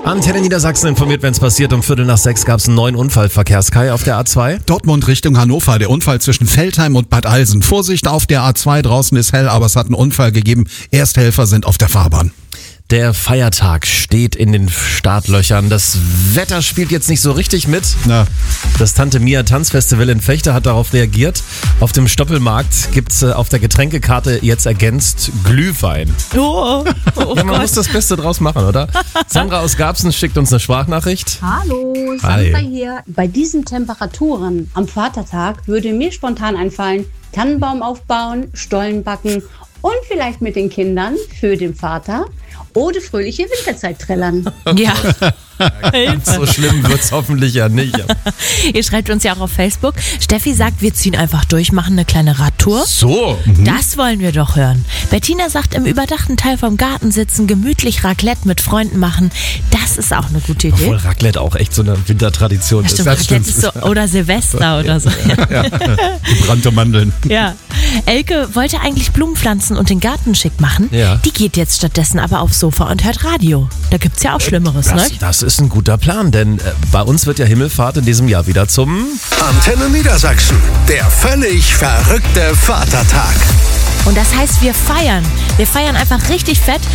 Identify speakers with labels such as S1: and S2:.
S1: Antenne Niedersachsen informiert, wenn es passiert. Um 5:45 gab es einen neuen Unfall. Verkehrskai auf der A2.
S2: Dortmund Richtung Hannover, der Unfall zwischen Veltheim und Bad Eilsen. Vorsicht auf der A2, draußen ist hell, aber es hat einen Unfall gegeben. Ersthelfer sind auf der Fahrbahn.
S1: Der Feiertag steht in den Startlöchern. Das Wetter spielt jetzt nicht so richtig mit.
S2: Na.
S1: Das Tante Mia Tanzfestival in Fechter hat darauf reagiert. Auf dem Stoppelmarkt gibt's auf der Getränkekarte jetzt ergänzt Glühwein.
S3: Oh
S1: Ja, man muss das Beste draus machen, oder? Sandra aus Garbsen schickt uns eine Sprachnachricht.
S4: Hallo, Sandra hier. Bei diesen Temperaturen am Vatertag würde mir spontan einfallen, Tannenbaum aufbauen, Stollen backen und vielleicht mit den Kindern für den Vater oder fröhliche Winterzeit trällern.
S3: Ja.
S1: So schlimm wird's hoffentlich ja nicht.
S3: Ihr schreibt uns ja auch auf Facebook. Steffi sagt, wir ziehen einfach durch, machen eine kleine Radtour.
S1: So.
S3: Das wollen wir doch hören. Bettina sagt, im überdachten Teil vom Garten sitzen, gemütlich Raclette mit Freunden machen. Das ist auch eine gute Idee.
S1: Obwohl Raclette auch echt so eine Wintertradition ist.
S3: Stimmt, Raclette ist so, oder Silvester oder so.
S2: Gebrannte Mandeln.
S3: Ja. Elke wollte eigentlich Blumen pflanzen und den Garten schick machen.
S1: Ja.
S3: Die geht jetzt stattdessen aber aufs Sofa und hört Radio. Da gibt's ja auch Schlimmeres, ne?
S1: Das ist ein guter Plan, denn bei uns wird ja Himmelfahrt in diesem Jahr wieder zum...
S5: Antenne Niedersachsen, der völlig verrückte Vatertag.
S3: Und das heißt, wir feiern. Wir feiern einfach richtig fett.